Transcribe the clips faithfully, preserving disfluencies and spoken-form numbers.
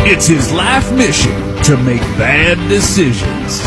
It's his life mission to make bad decisions.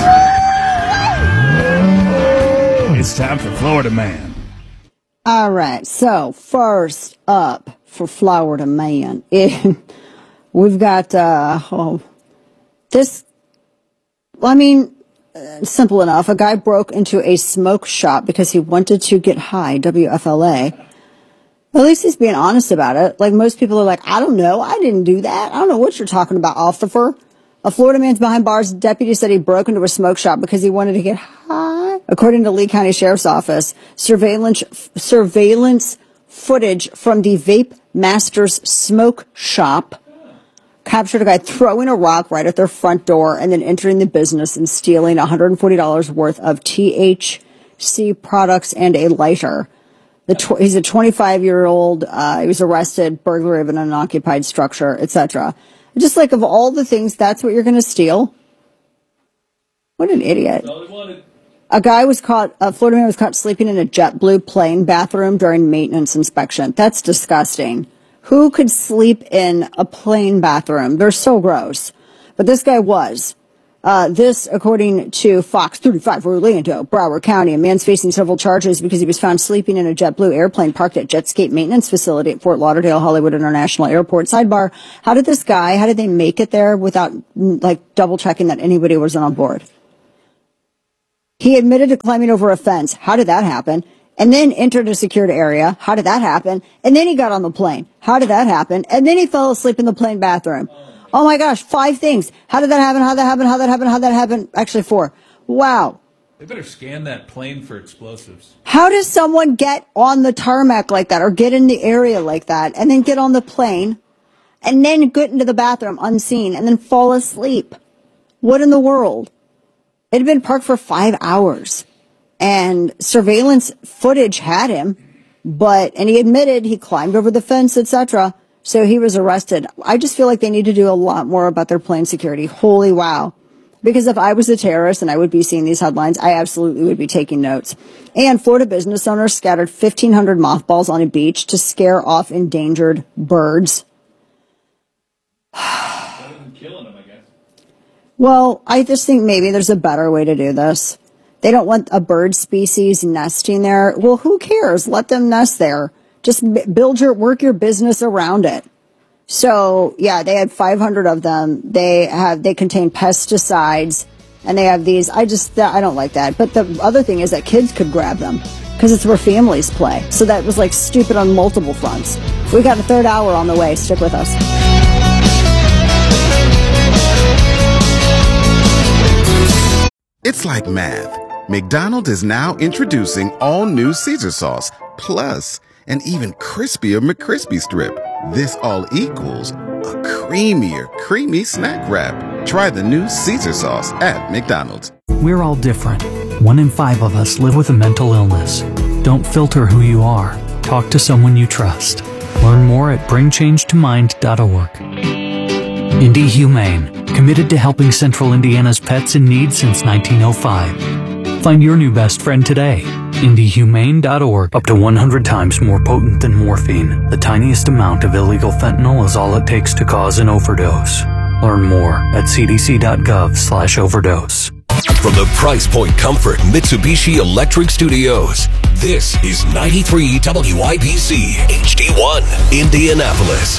It's time for Florida Man. All right, so first up for Florida Man, it, we've got uh, oh, this, I mean, uh, simple enough. A guy broke into a smoke shop because he wanted to get high, W F L A. At least he's being honest about it. Like most people are like, I don't know, I didn't do that. I don't know what you're talking about, officer. A Florida man's behind bars. Deputy said he broke into a smoke shop because he wanted to get high. According to Lee County Sheriff's Office, surveillance surveillance footage from the Vape Masters smoke shop captured a guy throwing a rock right at their front door and then entering the business and stealing one hundred forty dollars worth of T H C products and a lighter. The tw- he's a twenty-five-year-old. Uh, he was arrested, burglary of an unoccupied structure, et cetera. Just like of all the things, that's what you're going to steal? What an idiot. A guy was caught, a Florida man was caught sleeping in a JetBlue plane bathroom during maintenance inspection. That's disgusting. Who could sleep in a plane bathroom? They're so gross. But this guy was. Uh, this, according to Fox thirty-five Orlando, Broward County, a man's facing several charges because he was found sleeping in a JetBlue airplane parked at Jetscape Maintenance Facility at Fort Lauderdale Hollywood International Airport. Sidebar, how did this guy, how did they make it there without, like, double checking that anybody was on board? He admitted to climbing over a fence. How did that happen? And then entered a secured area. How did that happen? And then he got on the plane. How did that happen? And then he fell asleep in the plane bathroom. Oh my gosh, five things. How did that happen? How did that happen? How did that happen? How did that happen? Actually, four. Wow. They better scan that plane for explosives. How does someone get on the tarmac like that or get in the area like that and then get on the plane and then get into the bathroom unseen and then fall asleep? What in the world? It had been parked for five hours and surveillance footage had him, but, and he admitted he climbed over the fence, et cetera. So he was arrested. I just feel like they need to do a lot more about their plane security. Holy wow. Because if I was a terrorist and I would be seeing these headlines, I absolutely would be taking notes. And Florida business owners scattered fifteen hundred mothballs on a beach to scare off endangered birds. Better than killing them, I guess. Well, I just think maybe there's a better way to do this. They don't want a bird species nesting there. Well, who cares? Let them nest there. Just build your, work your business around it. So, yeah, they had five hundred of them. They have, they contain pesticides and they have these. I just, I don't like that. But the other thing is that kids could grab them because it's where families play. So that was like stupid on multiple fronts. We got a third hour on the way. Stick with us. It's like math. McDonald's is now introducing all new Caesar sauce, plus an even crispier McCrispy strip. This all equals a creamier, creamy snack wrap. Try the new Caesar sauce at McDonald's. We're all different. One in five of us live with a mental illness. Don't filter who you are. Talk to someone you trust. Learn more at bring change to mind dot org. Indy Humane, committed to helping Central Indiana's pets in need since nineteen oh five. Find your new best friend today. Indy Humane dot org. Up to one hundred times more potent than morphine. The tiniest amount of illegal fentanyl is all it takes to cause an overdose. Learn more at c d c dot gov slash overdose. From the Price Point Comfort Mitsubishi Electric Studios, this is ninety-three W I B C H D one, Indianapolis.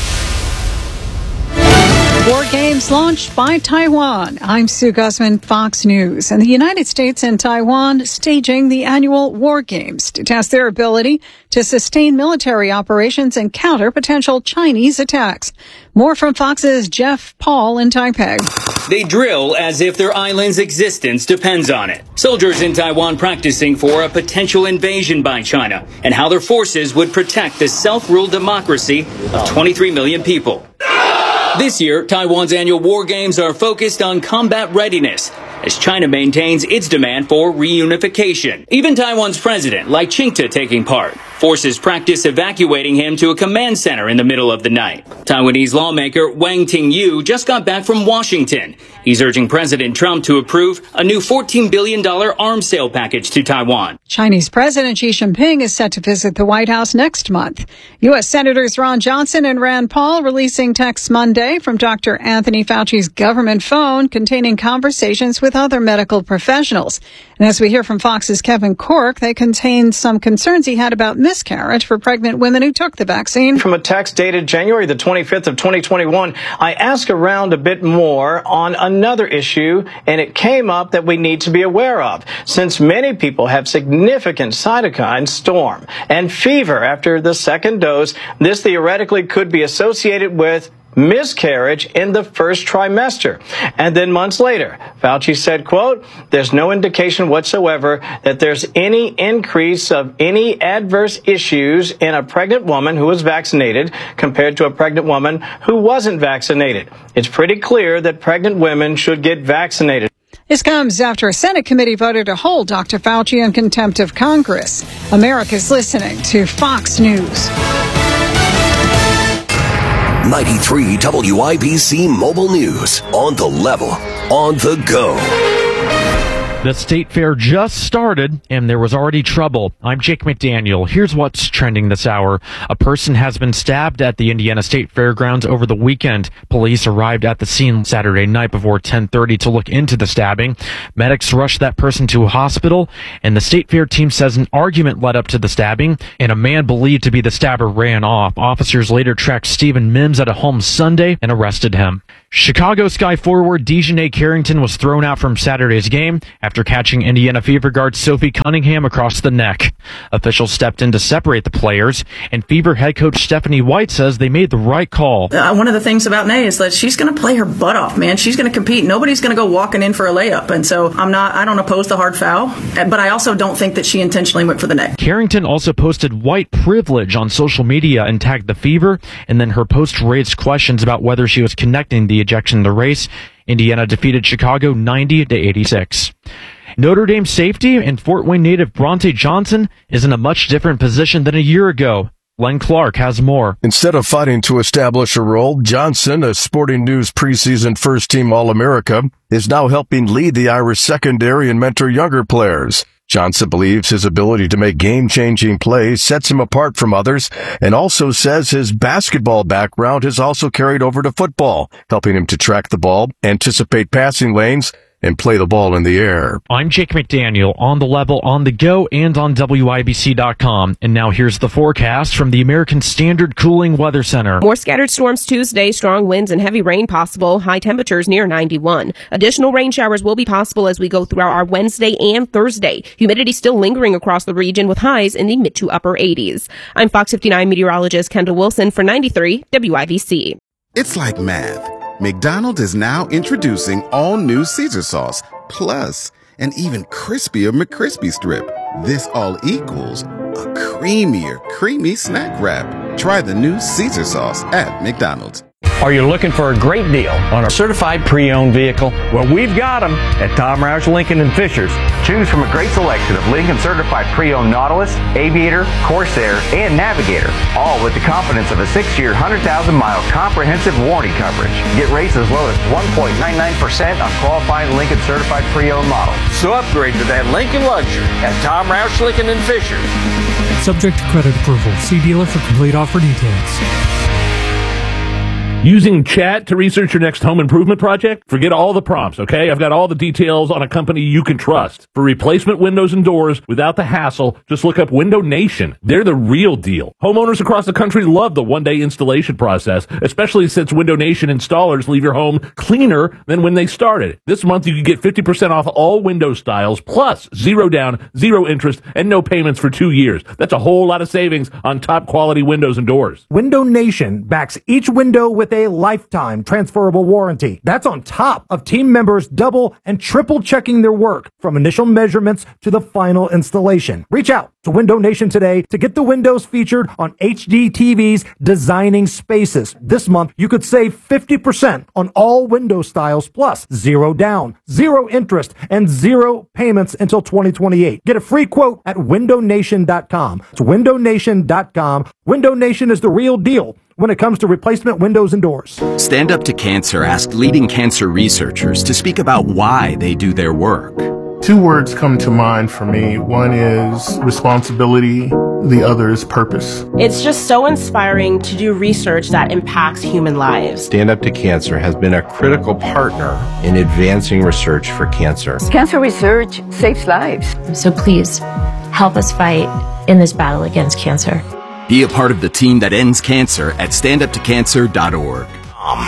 War games launched by Taiwan. I'm Sue Guzman, Fox News. And the United States and Taiwan staging the annual war games to test their ability to sustain military operations and counter potential Chinese attacks. More from Fox's Jeff Paul in Taipei. They drill as if their island's existence depends on it. Soldiers in Taiwan practicing for a potential invasion by China and how their forces would protect the self-ruled democracy of twenty-three million people. This year, Taiwan's annual war games are focused on combat readiness. as China maintains its demand for reunification. Even Taiwan's president, Lai Ching-te, taking part. Forces practice evacuating him to a command center in the middle of the night. Taiwanese lawmaker Wang Ting-yu just got back from Washington. He's urging President Trump to approve a new fourteen billion dollars arms sale package to Taiwan. Chinese President Xi Jinping is set to visit the White House next month. U S. Senators Ron Johnson and Rand Paul releasing texts Monday from Doctor Anthony Fauci's government phone containing conversations with other medical professionals. And as we hear from Fox's Kevin Corke, they contain some concerns he had about miscarriage for pregnant women who took the vaccine. From a text dated January the twenty-fifth of twenty twenty-one, I asked around a bit more on another issue, and it came up that we need to be aware of, since many people have significant cytokine storm and fever after the second dose. This theoretically could be associated with miscarriage in the first trimester. And then months later, Fauci said, quote, there's no indication whatsoever that there's any increase of any adverse issues in a pregnant woman who was vaccinated compared to a pregnant woman who wasn't vaccinated. It's pretty clear that pregnant women should get vaccinated. This comes after a Senate committee voted to hold Doctor Fauci in contempt of Congress. America's listening to Fox News. ninety-three W I B C Mobile News. On the level. On the go. The state fair just started, and there was already trouble. I'm Jake McDaniel. Here's what's trending this hour. A person has been stabbed at the Indiana State Fairgrounds over the weekend. Police arrived at the scene Saturday night before ten thirty to look into the stabbing. Medics rushed that person to a hospital, and the state fair team says an argument led up to the stabbing, and a man believed to be the stabber ran off. Officers later tracked Stephen Mims at a home Sunday and arrested him. Chicago Sky forward Dejanay Carrington was thrown out from Saturday's game after catching Indiana Fever guard Sophie Cunningham across the neck. Officials stepped in to separate the players, and Fever head coach Stephanie White says they made the right call. Uh, one of the things about Nay is that she's going to play her butt off, man. She's going to compete. Nobody's going to go walking in for a layup, and so I'm not. I don't oppose the hard foul, but I also don't think that she intentionally went for the neck. Carrington also posted white privilege on social media and tagged the Fever, and then her post raised questions about whether she was connecting the ejection in the race. Indiana defeated Chicago ninety to eighty-six. Notre Dame safety and Fort Wayne native Bronte Johnson is in a much different position than a year ago. Len Clark has more. Instead of fighting to establish a role, Johnson, a Sporting News preseason first-team All-America, is now helping lead the Irish secondary and mentor younger players. Johnson believes his ability to make game-changing plays sets him apart from others, and also says his basketball background has also carried over to football, helping him to track the ball, anticipate passing lanes, and play the ball in the air. I'm Jake McDaniel, on the level, on the go, and on W I B C dot com. And now here's the forecast from the American Standard Cooling Weather Center. More scattered storms Tuesday, strong winds and heavy rain possible, high temperatures near ninety-one. Additional rain showers will be possible as we go throughout our Wednesday and Thursday. Humidity still lingering across the region with highs in the mid to upper eighties. I'm Fox fifty-nine meteorologist Kendall Wilson for ninety-three W I B C. It's like math. McDonald's is now introducing all new Caesar sauce, plus an even crispier McCrispy strip. This all equals a creamier, creamy snack wrap. Try the new Caesar sauce at McDonald's. Are you looking for a great deal on a certified pre-owned vehicle? Well, we've got them at Tom Roush Lincoln and Fishers. Choose from a great selection of Lincoln certified pre-owned Nautilus, Aviator, Corsair, and Navigator, all with the confidence of a six-year, one hundred thousand mile comprehensive warranty coverage. Get rates as low as one point nine nine percent on qualified Lincoln certified pre-owned models. So upgrade to that Lincoln luxury at Tom Roush Lincoln and Fishers. Subject to credit approval. See dealer for complete offer details. Using chat to research your next home improvement project? Forget all the prompts, okay? I've got all the details on a company you can trust. For replacement windows and doors without the hassle, just look up Window Nation. They're the real deal. Homeowners across the country love the one-day installation process, especially since Window Nation installers leave your home cleaner than when they started. This month you can get fifty percent off all window styles, plus zero down, zero interest, and no payments for two years. That's a whole lot of savings on top quality windows and doors. Window Nation backs each window with with a lifetime transferable warranty. That's on top of team members double and triple checking their work from initial measurements to the final installation. Reach out to Window Nation today to get the windows featured on H D T V's Designing Spaces. This month, you could save fifty percent on all window styles, plus zero down, zero interest, and zero payments until twenty twenty-eight. Get a free quote at window nation dot com. It's window nation dot com. Window Nation is the real deal when it comes to replacement windows and doors. Stand Up to Cancer asked leading cancer researchers to speak about why they do their work. Two words come to mind for me. One is responsibility, the other is purpose. It's just so inspiring to do research that impacts human lives. Stand Up to Cancer has been a critical partner in advancing research for cancer. Cancer research saves lives. So please, help us fight in this battle against cancer. Be a part of the team that ends cancer at stand up to cancer dot org. Um.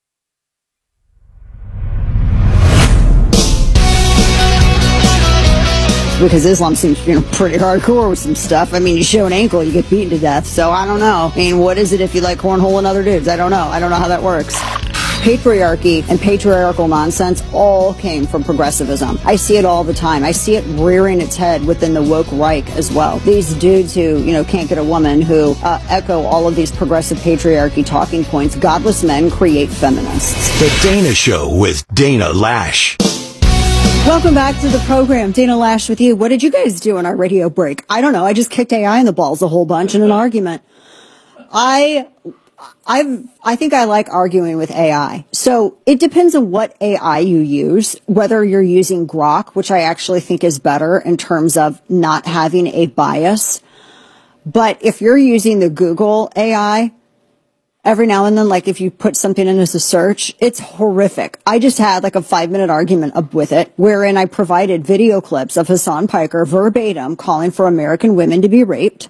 Because Islam seems, you know, pretty hardcore with some stuff. I mean, you show an ankle, you get beaten to death. So I don't know. I mean, what is it if you like cornholing other dudes? I don't know. I don't know how that works. Patriarchy and patriarchal nonsense all came from progressivism. I see it all the time. I see it rearing its head within the woke Reich as well. These dudes who, you know, can't get a woman, who uh, echo all of these progressive patriarchy talking points. Godless men create feminists. The Dana Show with Dana Lash. Welcome back to the program. Dana Lash with you. What did you guys do in our radio break? I don't know. I just kicked A I in the balls a whole bunch in an argument. I... I've, I think I like arguing with A I. So it depends on what A I you use, whether you're using Grok, which I actually think is better in terms of not having a bias. But if you're using the Google A I, every now and then, like if you put something in as a search, it's horrific. I just had like a five minute argument up with it wherein I provided video clips of Hassan Piker verbatim calling for American women to be raped.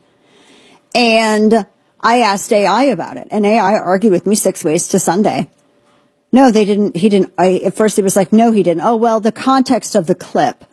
And I asked A I about it, and A I argued with me six ways to Sunday. No, they didn't. He didn't. I, at first, it was like, no, he didn't. Oh, well, the context of the clip.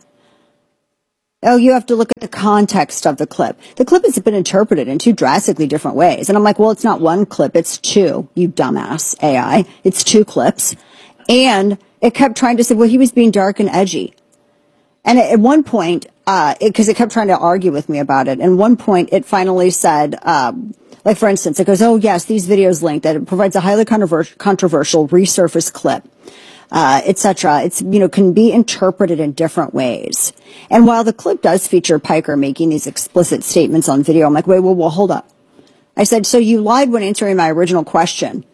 Oh, you have to look at the context of the clip. The clip has been interpreted in two drastically different ways. And I'm like, well, it's not one clip. It's two, you dumbass A I. It's two clips. And it kept trying to say, well, he was being dark and edgy. And at one point, uh, because it, it kept trying to argue with me about it. And one point, it finally said, um, like, for instance, it goes, oh, yes, these videos link that it provides a highly controversial, controversial resurfaced clip, uh, et cetera. It's, you know, can be interpreted in different ways. And while the clip does feature Piker making these explicit statements on video, I'm like, wait, well, well, hold up. I said, so you lied when answering my original question.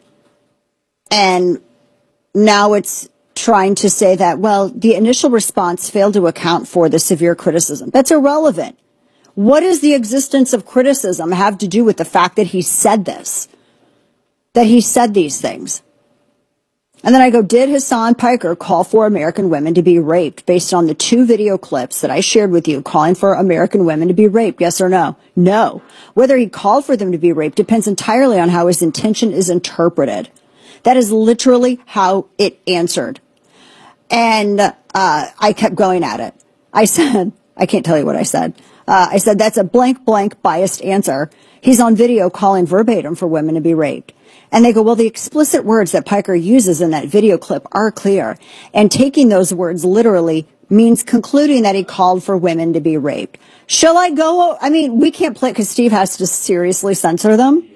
And now it's trying to say that, well, the initial response failed to account for the severe criticism. That's irrelevant. What does the existence of criticism have to do with the fact that he said this? That he said these things? And then I go, did Hassan Piker call for American women to be raped based on the two video clips that I shared with you calling for American women to be raped? Yes or no? No. Whether he called for them to be raped depends entirely on how his intention is interpreted. That is literally how it answered. And uh, I kept going at it. I said, I can't tell you what I said. Uh, I said, that's a blank, blank biased answer. He's on video calling verbatim for women to be raped. And they go, well, the explicit words that Piker uses in that video clip are clear. And taking those words literally means concluding that he called for women to be raped. Shall I go? I mean, we can't play because Steve has to seriously censor them.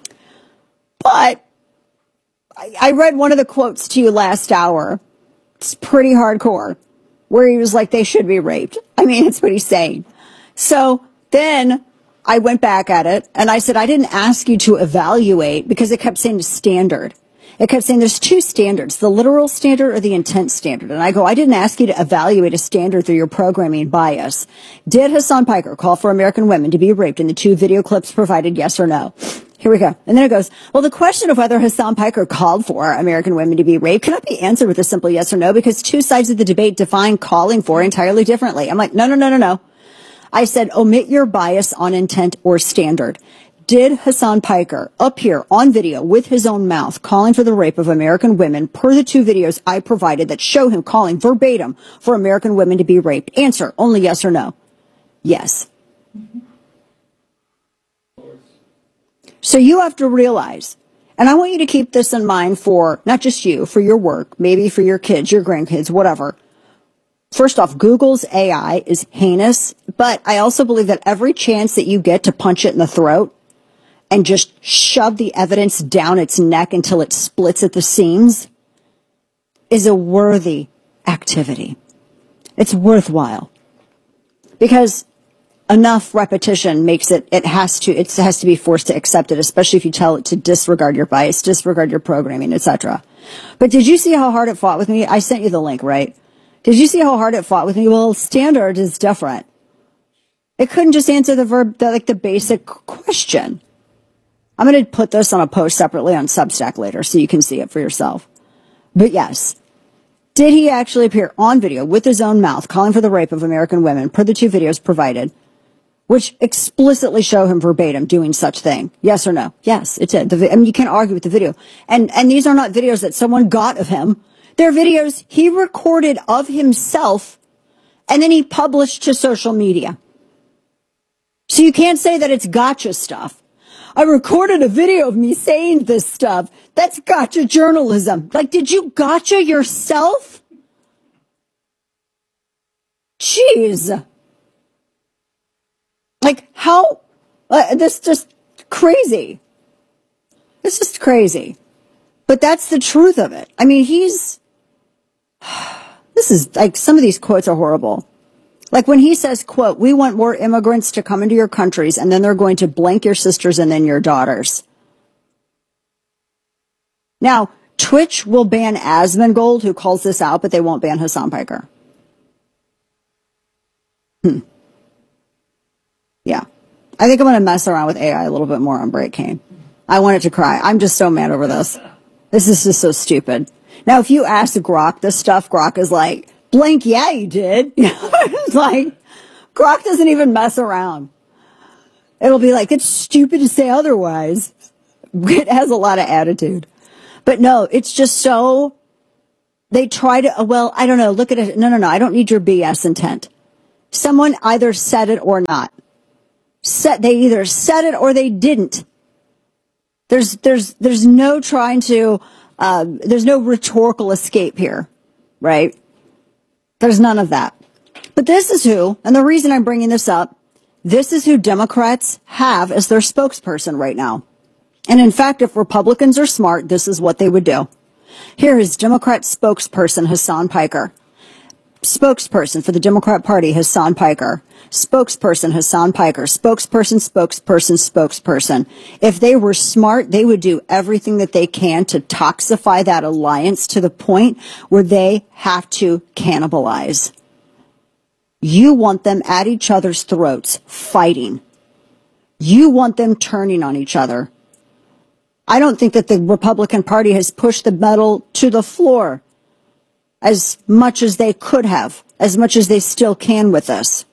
But I, I read one of the quotes to you last hour. It's pretty hardcore, where he was like, they should be raped. I mean, it's what he's saying. So then I went back at it and I said, I didn't ask you to evaluate, because it kept saying the standard. It kept saying there's two standards, the literal standard or the intent standard. And I go, I didn't ask you to evaluate a standard through your programming bias. Did Hassan Piker call for American women to be raped in the two video clips provided, yes or no? Here we go. And then it goes, well, the question of whether Hassan Piker called for American women to be raped cannot be answered with a simple yes or no, because two sides of the debate define calling for entirely differently. I'm like, no, no, no, no, no. I said, omit your bias on intent or standard. Did Hassan Piker appear on video with his own mouth calling for the rape of American women per the two videos I provided that show him calling verbatim for American women to be raped? Answer, only yes or no. Yes. So you have to realize, And I want you to keep this in mind for not just you, for your work, maybe for your kids, your grandkids, whatever. First off, Google's A I is heinous, but I also believe that every chance that you get to punch it in the throat and just shove the evidence down its neck until it splits at the seams is a worthy activity. It's worthwhile. Because enough repetition makes it, it has to, it has to be forced to accept it, especially if you tell it to disregard your bias, disregard your programming, et cetera. But did you see how hard it fought with me? I sent you the link, right? Did you see how hard it fought with me? Well, standard is different. It couldn't just answer the verb, the, like the basic question. I'm going to put this on a post separately on Substack later so you can see it for yourself. But yes, did he actually appear on video with his own mouth calling for the rape of American women per the two videos provided, which explicitly show him verbatim doing such thing? Yes or no? Yes, it did. The, I mean, you can't argue with the video. And, and these are not videos that someone got of him. They're videos he recorded of himself and then he published to social media. So you can't say that it's gotcha stuff. I recorded a video of me saying this stuff. That's gotcha journalism. Like, did you gotcha yourself? Jeez. Like, how? Uh, this just crazy. It's just crazy. But that's the truth of it. I mean, he's... This is, like, some of these quotes are horrible. Like when he says, quote, we want more immigrants to come into your countries and then they're going to blank your sisters and then your daughters. Now, Twitch will ban Asmongold, who calls this out, but they won't ban Hassan Piker. Hmm. Yeah. I think I'm going to mess around with A I a little bit more on Break Kane. I want it to cry. I'm just so mad over this. This is just so stupid. Now, if you ask Grok this stuff, Grok is like, blank, yeah, you did. It's like, Grok doesn't even mess around. It'll be like, it's stupid to say otherwise. It has a lot of attitude. But no, it's just so, they try to, well, I don't know, look at it. No, no, no, I don't need your B S intent. Someone either said it or not. Said, they either said it or they didn't. There's, there's, there's no trying to, uh, there's no rhetorical escape here, right? There's none of that. But this is who, and the reason I'm bringing this up, this is who Democrats have as their spokesperson right now. And in fact, if Republicans are smart, this is what they would do. Here is Democrat spokesperson Hassan Piker. Spokesperson for the Democrat Party, Hassan Piker. Spokesperson, Hassan Piker. Spokesperson, spokesperson, spokesperson. If they were smart, they would do everything that they can to toxify that alliance to the point where they have to cannibalize. You want them at each other's throats, fighting. You want them turning on each other. I don't think that the Republican Party has pushed the metal to the floor as much as they could have, as much as they still can with this.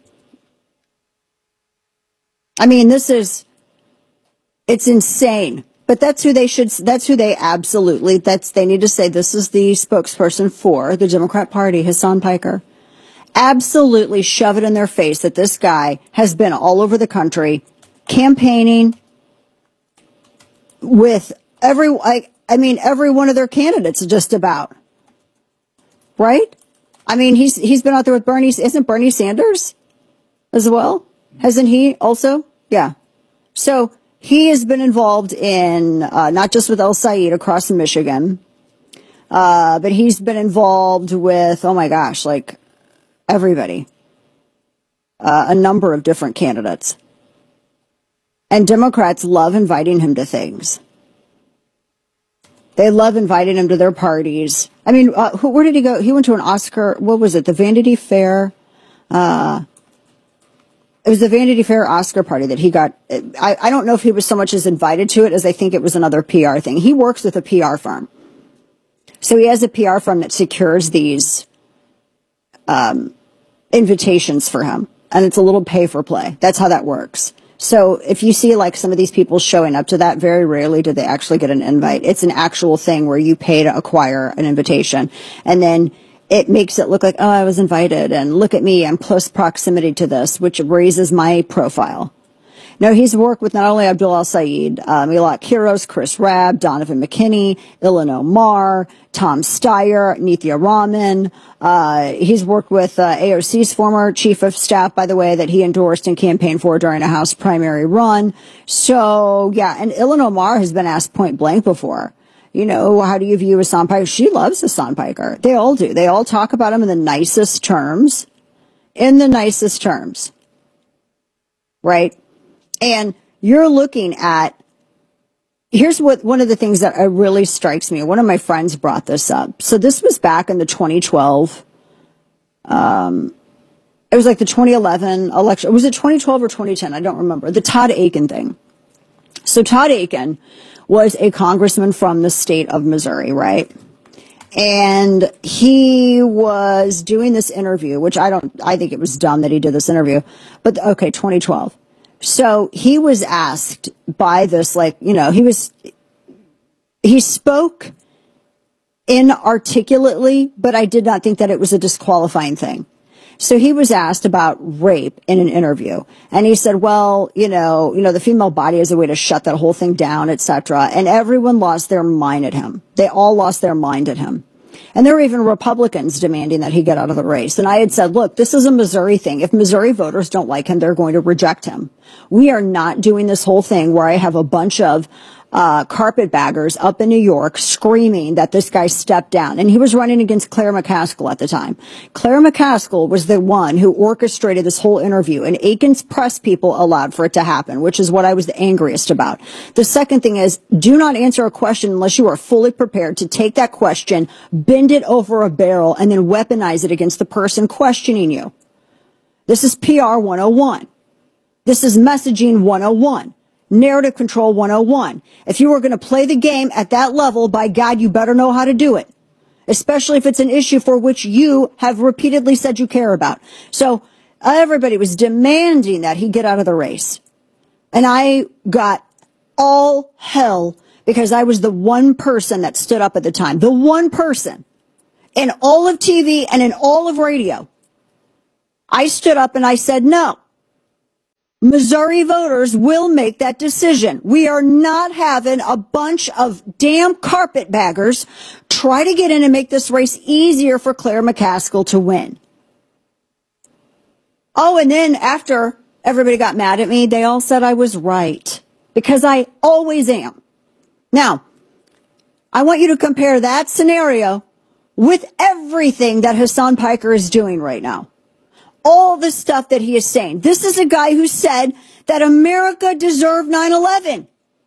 I mean, this is, it's insane. But that's who they should, that's who they absolutely, that's, they need to say this is the spokesperson for the Democrat Party, Hassan Piker. Absolutely shove it in their face that this guy has been all over the country campaigning with every, I, I mean, every one of their candidates just about. Right? I mean, he's, he's been out there with Bernie, isn't Bernie Sanders as well? Hasn't he also? Yeah. So he has been involved in, uh, not just with El Sayed across Michigan, uh, but he's been involved with, oh my gosh, like everybody, uh, a number of different candidates. And Democrats love inviting him to things. They love inviting him to their parties. I mean, uh, who, where did he go? He went to an Oscar, what was it? The Vanity Fair, uh, it was the Vanity Fair Oscar party that he got. I, I don't know if he was so much as invited to it as I think it was another P R thing. He works with a P R firm. So he has a P R firm that secures these um, invitations for him. And it's a little pay for play. That's how that works. So if you see like some of these people showing up to that, very rarely do they actually get an invite. It's an actual thing where you pay to acquire an invitation. And then it makes it look like, oh, I was invited and look at me, I'm close proximity to this, which raises my profile. No, he's worked with not only Abdul El-Sayed, uh, Milot Kiros, Chris Rabb, Donovan McKinney, Ilhan Omar, Tom Steyer, Nithya Raman. Uh, he's worked with uh, A O C's former chief of staff, by the way, that he endorsed and campaigned for during a House primary run. So, yeah, and Ilhan Omar has been asked point blank before. You know, how do you view Hassan Piker? She loves Hassan Piker. They all do. They all talk about him in the nicest terms. In the nicest terms. Right? And you're looking at, here's what, one of the things that really strikes me. One of my friends brought this up. So this was back in the twenty twelve, um, it was like the twenty eleven election. Was it twenty twelve or twenty ten? I don't remember. The Todd Akin thing. So Todd Akin was a congressman from the state of Missouri, right? And he was doing this interview, which I don't, I think it was dumb that he did this interview, but okay, twenty twelve. So he was asked by this, like, you know, he was, he spoke inarticulately, but I did not think that it was a disqualifying thing. So he was asked about rape in an interview, and he said, well, you know, you know, the female body is a way to shut that whole thing down, et cetera. And everyone lost their mind at him. They all lost their mind at him. And there were even Republicans demanding that he get out of the race. And I had said, look, this is a Missouri thing. If Missouri voters don't like him, they're going to reject him. We are not doing this whole thing where I have a bunch of uh carpetbaggers up in New York screaming that this guy stepped down. And he was running against Claire McCaskill at the time. Claire McCaskill was the one who orchestrated this whole interview, and Akin's press people allowed for it to happen, which is what I was the angriest about. The second thing is, do not answer a question unless you are fully prepared to take that question, bend it over a barrel, and then weaponize it against the person questioning you. This is P R one oh one. This is messaging one oh one. Narrative control one oh one. If you are going to play the game at that level, by God, you better know how to do it. Especially if it's an issue for which you have repeatedly said you care about. So everybody was demanding that he get out of the race. And I got all hell because I was the one person that stood up at the time. The one person in all of T V and in all of radio. I stood up and I said, no. Missouri voters will make that decision. We are not having a bunch of damn carpetbaggers try to get in and make this race easier for Claire McCaskill to win. Oh, and then after everybody got mad at me, they all said I was right, because I always am. Now, I want you to compare that scenario with everything that Hassan Piker is doing right now. All the stuff that he is saying. This is a guy who said that America deserved nine eleven.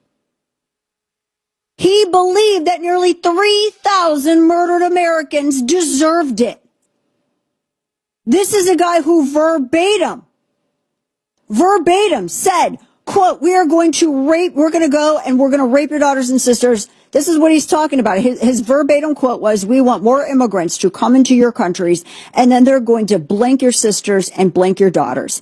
He believed that nearly three thousand murdered Americans deserved it. This is a guy who verbatim, verbatim said, quote, we are going to rape, we're going to go and we're going to rape your daughters and sisters. This is what he's talking about. His, his verbatim quote was, we want more immigrants to come into your countries, and then they're going to blank your sisters and blank your daughters.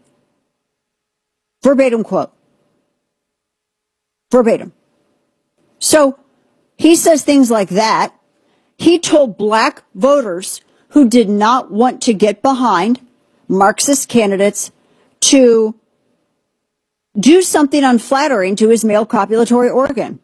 Verbatim quote. Verbatim. So he says things like that. He told black voters who did not want to get behind Marxist candidates to do something unflattering to his male copulatory organ.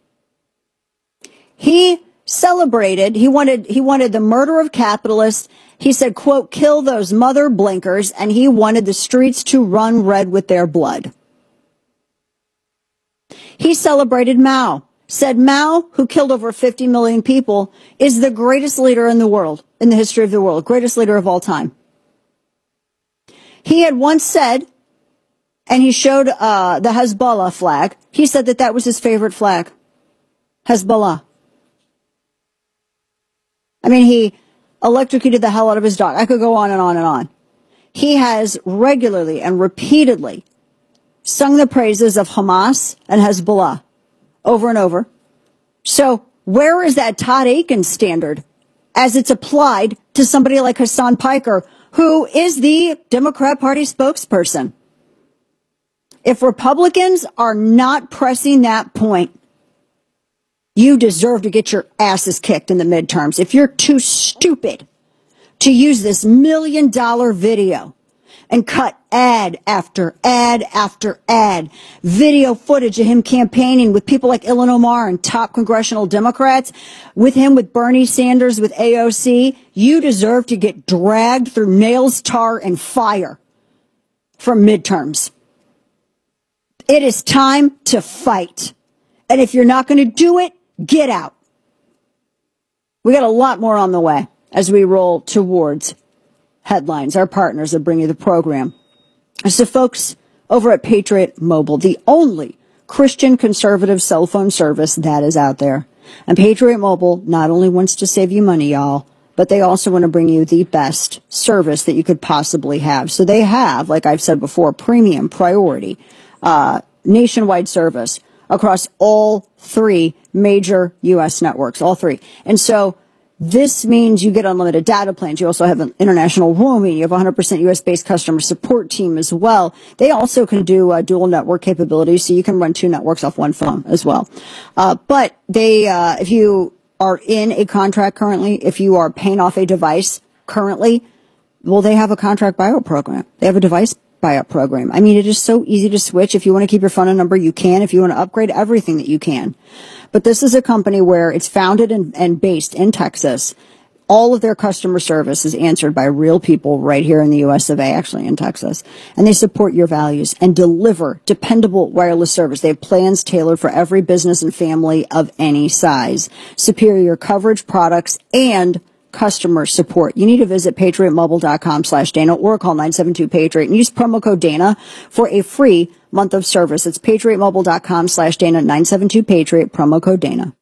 He celebrated, he wanted, he wanted the murder of capitalists. He said, quote, kill those mother blinkers, and he wanted the streets to run red with their blood. He celebrated Mao, said Mao, who killed over fifty million people, is the greatest leader in the world, in the history of the world, greatest leader of all time. He had once said, and he showed uh, the Hezbollah flag, he said that that was his favorite flag. Hezbollah. I mean, he electrocuted the hell out of his dog. I could go on and on and on. He has regularly and repeatedly sung the praises of Hamas and Hezbollah over and over. So where is that Todd Akin standard as it's applied to somebody like Hassan Piker, who is the Democrat Party spokesperson? If Republicans are not pressing that point, you deserve to get your asses kicked in the midterms. If you're too stupid to use this million dollar video and cut ad after ad after ad, video footage of him campaigning with people like Ilhan Omar and top congressional Democrats, with him, with Bernie Sanders, with A O C, you deserve to get dragged through nails, tar, and fire from midterms. It is time to fight. And if you're not going to do it, get out. We got a lot more on the way as we roll towards headlines. Our partners that bring you the program. So folks over at Patriot Mobile, the only Christian conservative cell phone service that is out there. And Patriot Mobile not only wants to save you money, y'all, but they also want to bring you the best service that you could possibly have. So they have, like I've said before, premium, priority, uh, nationwide service across all three major U S networks, all three. And so this means you get unlimited data plans. You also have an international roaming. You have a one hundred percent U S-based customer support team as well. They also can do uh, dual network capabilities, so you can run two networks off one phone as well. Uh, but they, uh, if you are in a contract currently, if you are paying off a device currently, well, they have a contract buyout program. They have a device buyout program. I mean, it is so easy to switch. If you want to keep your phone number, you can. If you want to upgrade, everything that you can. But this is a company where it's founded and, and based in Texas. All of their customer service is answered by real people right here in the U S of A, actually in Texas. And they support your values and deliver dependable wireless service. They have plans tailored for every business and family of any size. Superior coverage, products, and customer support. You need to visit patriotmobile.com slash Dana or call nine seven two Patriot and use promo code Dana for a free month of service. It's patriotmobile.com slash Dana, nine seven two Patriot, promo code Dana.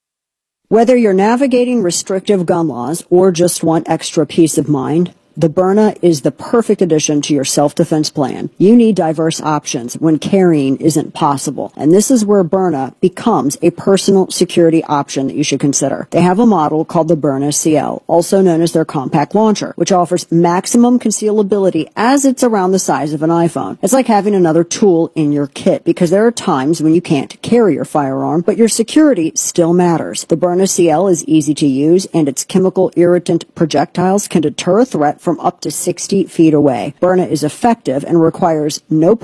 Whether you're navigating restrictive gun laws or just want extra peace of mind, the Byrna is the perfect addition to your self-defense plan. You need diverse options when carrying isn't possible. And this is where Byrna becomes a personal security option that you should consider. They have a model called the Byrna C L, also known as their compact launcher, which offers maximum concealability as it's around the size of an iPhone. It's like having another tool in your kit, because there are times when you can't carry your firearm, but your security still matters. The Byrna C L is easy to use, and its chemical irritant projectiles can deter a threat from up to sixty feet away. Byrna is effective and requires no